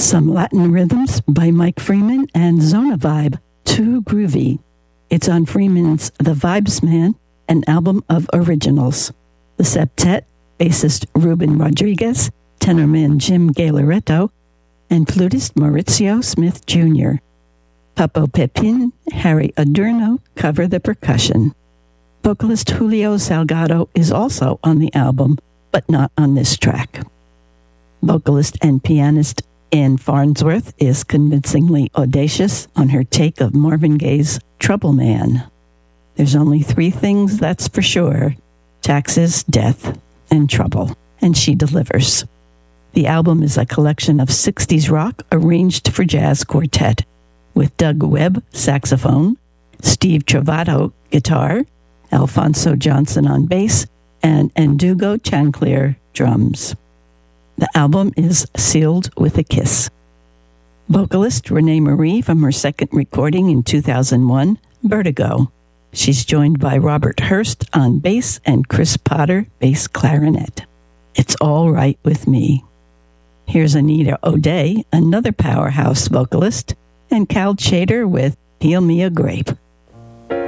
Some Latin Rhythms by Mike Freeman and Zona Vibe, Too Groovy. It's on Freeman's The Vibes Man, an album of originals. The septet, bassist Ruben Rodriguez, tenorman Jim Galeretto, and flutist Maurizio Smith Jr. Papo Pepin, Harry Adorno cover the percussion. Vocalist Julio Salgado is also on the album, but not on this track. Vocalist and pianist Anne Farnsworth is convincingly audacious on her take of Marvin Gaye's Trouble Man. There's only 3 things that's for sure: taxes, death, and trouble. And she delivers. The album is a collection of 60s rock arranged for jazz quartet, with Doug Webb, saxophone, Steve Trovato, guitar, Alfonso Johnson on bass, and Ndugo Chancleer, drums. The album is sealed with a kiss. Vocalist Renee Marie from her second recording in 2001, Vertigo. She's joined by Robert Hurst on bass and Chris Potter, bass clarinet. It's All Right With Me. Here's Anita O'Day, another powerhouse vocalist, and Cal Chater with Peel Me a Grape.